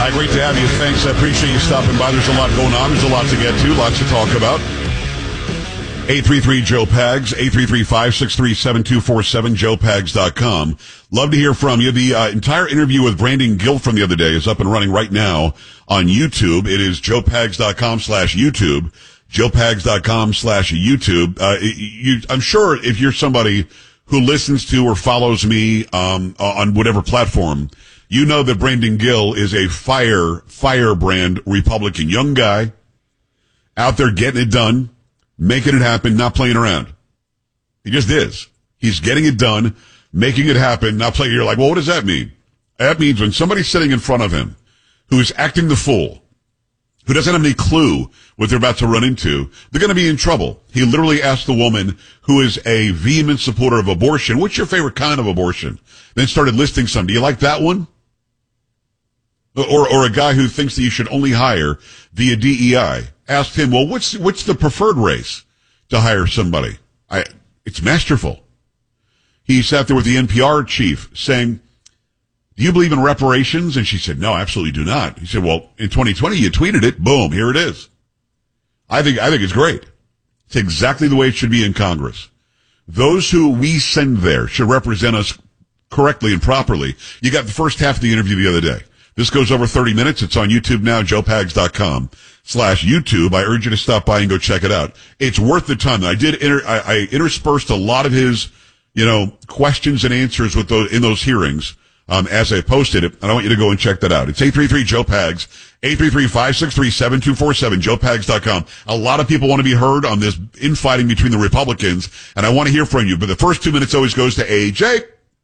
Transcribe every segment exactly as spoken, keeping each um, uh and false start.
Hi, great to have you. Thanks. I appreciate you stopping by. There's a lot going on. There's a lot to get to, lots to talk about. eight three three Joe Pags, eight three three, five six three, seven two four seven, joe pags dot com. Love to hear from you. The uh, entire interview with Brandon Gill from the other day is up and running right now on YouTube. It is joe pags dot com slash YouTube, joe pags dot com slash YouTube. Uh, you, I'm sure if you're somebody who listens to or follows me um, on whatever platform, you know that Brandon Gill is a fire, firebrand Republican. Young guy out there getting it done, making it happen, not playing around. He just is. He's getting it done, making it happen, not playing. You're like, well, what does that mean? That means when somebody's sitting in front of him who is acting the fool, who doesn't have any clue what they're about to run into, they're going to be in trouble. He literally asked the woman who is a vehement supporter of abortion, what's your favorite kind of abortion? Then started listing some. Do you like that one? Or, or a guy who thinks that you should only hire via D E I. Asked him, well, what's, what's the preferred race to hire somebody? I, it's masterful. He sat there with the N P R chief saying, do you believe in reparations? And she said, no, absolutely do not. He said, well, in twenty twenty, you tweeted it. Boom, here it is. I think, I think it's great. It's exactly the way it should be in Congress. Those who we send there should represent us correctly and properly. You got the first half of the interview the other day. This goes over thirty minutes. It's on YouTube now, joe pags dot com slash YouTube. I urge you to stop by and go check it out. It's worth the time. I did, inter- I, I interspersed a lot of his, you know, questions and answers with those, in those hearings, um, as I posted it. And I want you to go and check that out. It's eight three three Joe Pags, eight three three, five six three, seven two four seven, joe pags dot com. A lot of people want to be heard on this infighting between the Republicans, and I want to hear from you. But the first two minutes always goes to A J.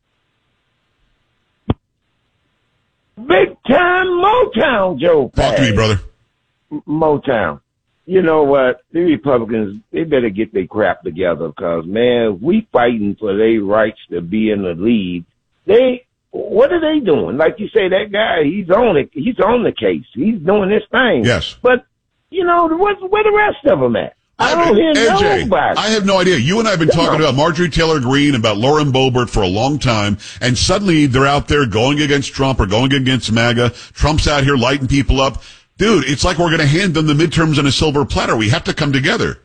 Big time Motown, Joe Pags. Talk to me, brother. Motown. You know what? The Republicans, they better get their crap together because, man, we fighting for their rights to be in the lead. They, what are they doing? Like you say, that guy, he's on it. He's on the case. He's doing his thing. Yes. But, you know, where, where the rest of them at? I don't hear A J, nobody. I have no idea. You and I have been talking about Marjorie Taylor Greene, about Lauren Boebert for a long time, and suddenly they're out there going against Trump or going against MAGA. Trump's out here lighting people up. Dude, it's like we're going to hand them the midterms on a silver platter. We have to come together.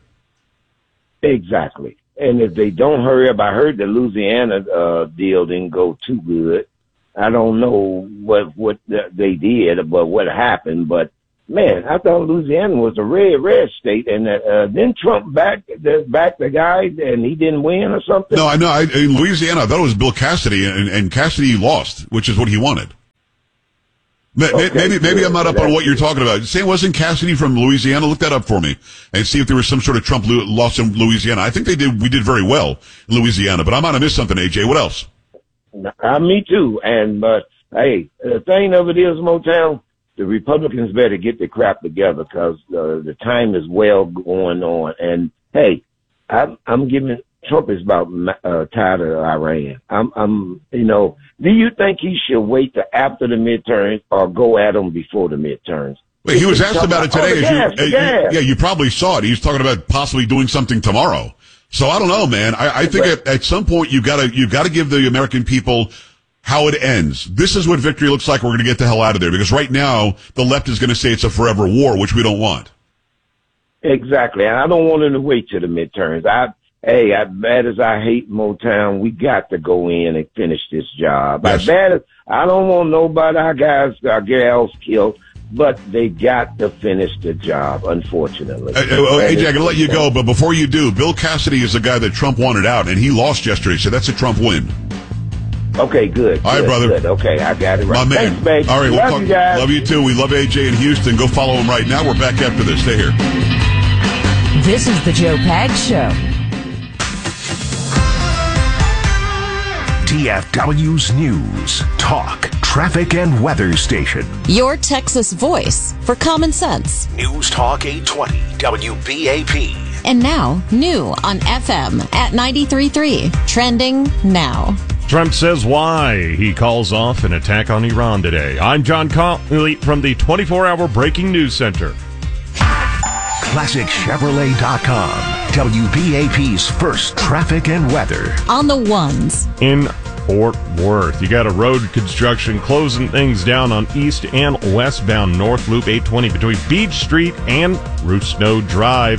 Exactly. And if they don't hurry up, I heard the Louisiana uh, deal didn't go too good. I don't know what what they did, but what happened, but man, I thought Louisiana was a red, red state, and uh, then Trump back the, back the guy, and he didn't win or something. No, I know. I, in Louisiana, I thought it was Bill Cassidy, and, and Cassidy lost, which is what he wanted. Okay, maybe maybe good. I'm not up That's on what you're talking about. Say it wasn't Cassidy from Louisiana. Look that up for me and see if there was some sort of Trump loss in Louisiana. I think they did. We did very well in Louisiana, but I might have missed something. A J, what else? Uh, me too. And but hey, the thing of it is, Motown, the Republicans better get their crap together because uh, the time is well going on. And hey, I'm, I'm giving Trump is about uh, tired of Iran. I'm, I'm, you know, do you think he should wait till after the midterms or go at them before the midterms? Wait, he was asked about it today. Oh, the gas, you, the uh, gas. Yeah, you probably saw it. He was talking about possibly doing something tomorrow. So I don't know, man. I, I think at, at some point you've got to you've got to give the American people how it ends. This is what victory looks like. We're going to get the hell out of there because right now the left is going to say it's a forever war, which we don't want. Exactly, and I don't want them to wait till the midterms. I, hey, as bad as I hate Motown, we got to go in and finish this job. Yes. As bad as I don't want nobody, our guys, our gals killed. But they got to finish the job, unfortunately. Uh, uh, A J, I got to let you go, but before you do, Bill Cassidy is the guy that Trump wanted out, and he lost yesterday, so that's a Trump win. Okay, good. All right, good, brother. Good. Okay, I got it right. My man. Thanks, babe. All right, love we'll talk. You guys. Love you too. We love A J in Houston. Go follow him right now. We're back after this. Stay here. This is the Joe Pags Show. T F W's News, Talk, Traffic, and Weather Station. Your Texas voice for common sense. News Talk eight twenty W B A P. And now, new on F M at ninety-three point three. Trending now. Trump says why he calls off an attack on Iran today. I'm John Conley from the twenty-four hour Breaking News Center. Classic Chevrolet dot com. W B A P's first traffic and weather. On the ones. In Fort Worth. You got a road construction closing things down on east and westbound North Loop eight twenty between Beach Street and Roosno Drive.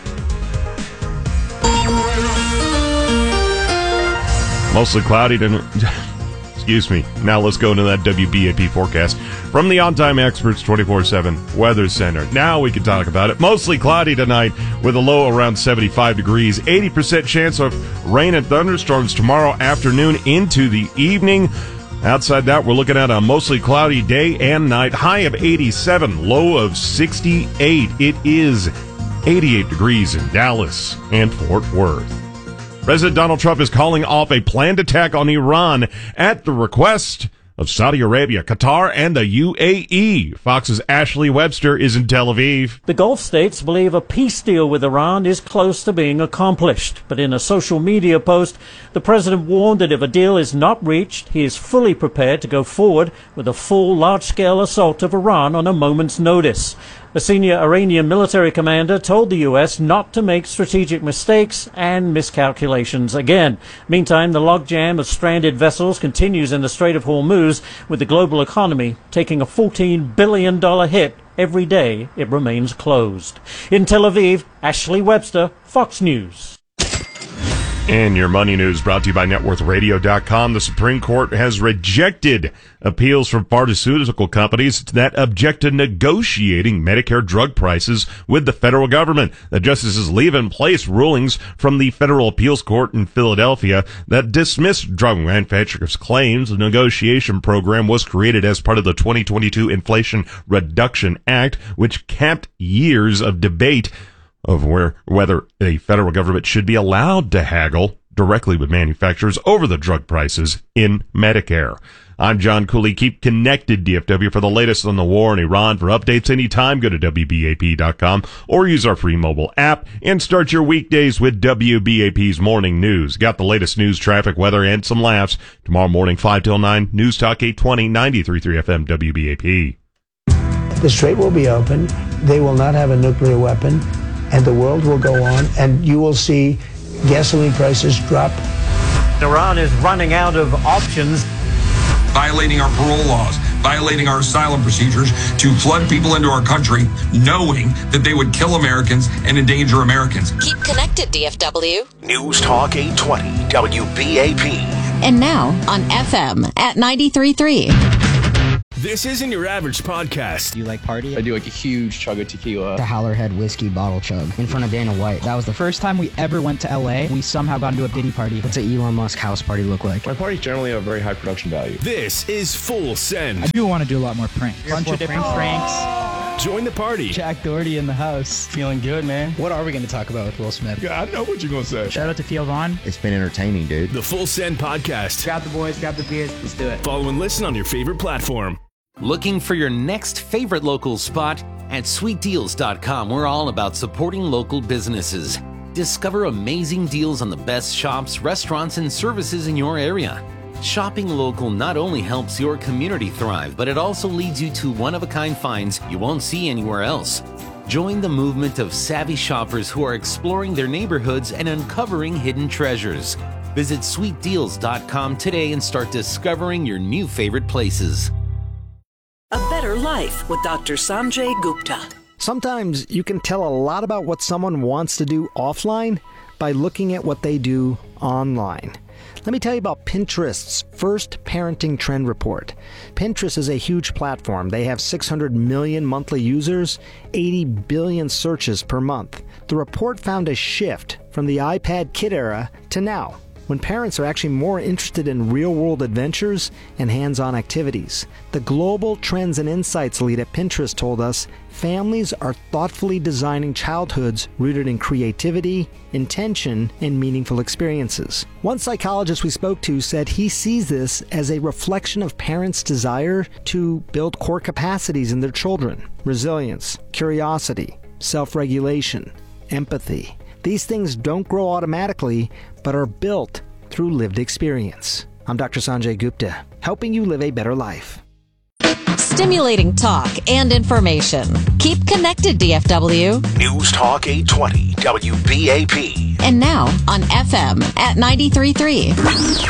Mostly cloudy to... Excuse me. Now let's go into that W B A P forecast from the On-Time Experts twenty-four seven Weather Center. Now we can talk about it. Mostly cloudy tonight with a low around seventy-five degrees. eighty percent chance of rain and thunderstorms tomorrow afternoon into the evening. Outside that, we're looking at a mostly cloudy day and night. High of eighty-seven, low of sixty-eight. It is eighty-eight degrees in Dallas and Fort Worth. President Donald Trump is calling off a planned attack on Iran at the request of Saudi Arabia, Qatar, and the U A E. Fox's Ashley Webster is in Tel Aviv. The Gulf states believe a peace deal with Iran is close to being accomplished. But in a social media post, the president warned that if a deal is not reached, he is fully prepared to go forward with a full large-scale assault of Iran on a moment's notice. A senior Iranian military commander told the U S not to make strategic mistakes and miscalculations again. Meantime, the logjam of stranded vessels continues in the Strait of Hormuz, with the global economy taking a fourteen billion dollars hit every day it remains closed. In Tel Aviv, Ashley Webster, Fox News. And your money news brought to you by net worth radio dot com. The Supreme Court has rejected appeals from pharmaceutical companies that object to negotiating Medicare drug prices with the federal government. The justices leave in place rulings from the Federal Appeals Court in Philadelphia that dismissed drug manufacturers' claims the negotiation program was created as part of the twenty twenty-two Inflation Reduction Act, which capped years of debate of where whether a federal government should be allowed to haggle directly with manufacturers over the drug prices in Medicare. I'm John Cooley. Keep connected, D F W, for the latest on the war in Iran. For updates anytime, go to W B A P dot com or use our free mobile app and start your weekdays with W B A P's Morning News. Got the latest news, traffic, weather, and some laughs. Tomorrow morning, five till nine, News Talk eight twenty, ninety-three point three F M, W B A P. The strait will be open. They will not have a nuclear weapon. And the world will go on, and you will see gasoline prices drop. Iran is running out of options. Violating our parole laws, violating our asylum procedures to flood people into our country, knowing that they would kill Americans and endanger Americans. Keep connected, D F W. News Talk eight twenty W B A P. And now on F M at ninety-three point three. This isn't your average podcast. You like party? I do like a huge chug of tequila. The Howlerhead whiskey bottle chug in front of Dana White. That was the first time we ever went to L A. We somehow got into a Diddy party. What's an Elon Musk house party look like? My parties generally have a very high production value. This is Full Send. I do want to do a lot more pranks. A bunch of different pranks. Join the party. Jack Doherty in the house. Feeling good, man. What are we going to talk about with Will Smith? Yeah, I know what you're going to say. Shout out to Theo Vaughn. It's been entertaining, dude. The Full Send podcast. Grab the boys, grab the beers. Let's do it. Follow and listen on your favorite platform. Looking for your next favorite local spot? At sweet deals dot com, we're all about supporting local businesses. Discover amazing deals on the best shops, restaurants, and services in your area. Shopping local not only helps your community thrive, but it also leads you to one-of-a-kind finds you won't see anywhere else. Join the movement of savvy shoppers who are exploring their neighborhoods and uncovering hidden treasures. Visit sweet deals dot com today and start discovering your new favorite places. A Better Life with Doctor Sanjay Gupta. Sometimes you can tell a lot about what someone wants to do offline by looking at what they do online. Let me tell you about Pinterest's first parenting trend report. Pinterest is a huge platform. They have six hundred million monthly users, eighty billion searches per month. The report found a shift from the iPad kid era to now, when parents are actually more interested in real-world adventures and hands-on activities. The Global Trends and Insights lead at Pinterest told us families are thoughtfully designing childhoods rooted in creativity, intention, and meaningful experiences. One psychologist we spoke to said he sees this as a reflection of parents' desire to build core capacities in their children: resilience, curiosity, self-regulation, empathy. These things don't grow automatically, but are built through lived experience. I'm Doctor Sanjay Gupta, helping you live a better life. Stimulating talk and information. Keep connected, D F W. News Talk eight twenty W B A P. And now on F M at ninety-three point three.